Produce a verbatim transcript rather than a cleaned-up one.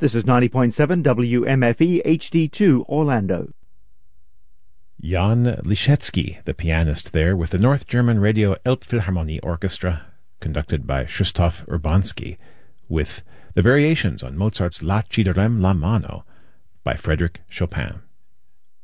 This is ninety point seven W M F E H D two Orlando. Jan Liszewski, the pianist there, with the North German Radio Elbphilharmonie Orchestra, conducted by Krzysztof Urbanski, with the variations on Mozart's La ci darem la mano by Frédéric Chopin.